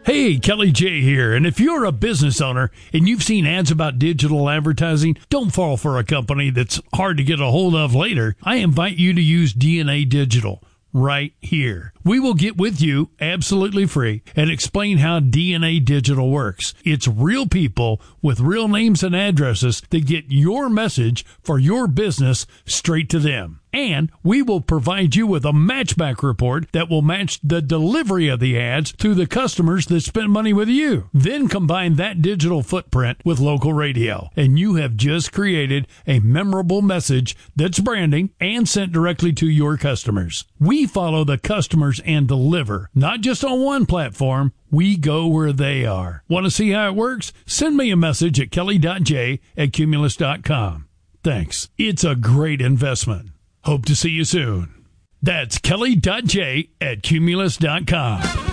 Hey, Kelly J here, and if you're a business owner and you've seen ads about digital advertising, don't fall for a company that's hard to get a hold of later. I invite you to use DNA Digital right here. We will get with you absolutely free and explain how DNA Digital works. It's real people with real names and addresses that get your message for your business straight to them. And we will provide you with a matchback report that will match the delivery of the ads to the customers that spent money with you. Then combine that digital footprint with local radio, and you have just created a memorable message that's branding and sent directly to your customers. We follow the customers and deliver, not just on one platform. We go where they are. Want to see how it works? Send me a message at kelly.j@cumulus.com. Thanks. It's a great investment. Hope to see you soon. That's kelly.j@cumulus.com.